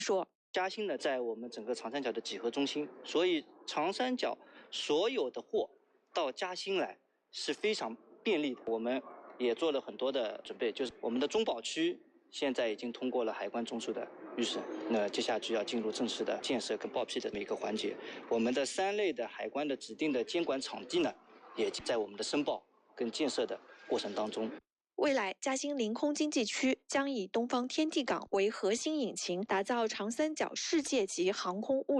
说， 嘉兴呢在我们整个长三角的集合中心，所以长三角所有的货到嘉兴来是非常便利的。我们也做了很多的准备，就是我们的中保区现在已经通过了海关中枢的预审，那接下去要进入正式的建设跟报批的这么一个环节。我们的3类的海关的指定的监管场地呢，也在我们的申报跟建设的过程当中。 未来，嘉兴临空经济区将以东方天地港为核心引擎，打造长三角世界级航空物